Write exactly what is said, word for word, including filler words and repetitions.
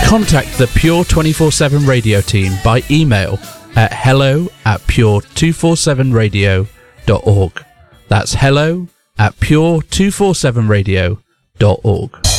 Contact the Pure two forty-seven Radio team by email at hello at pure two forty-seven radio dot org. That's hello at pure two forty-seven radio dot org.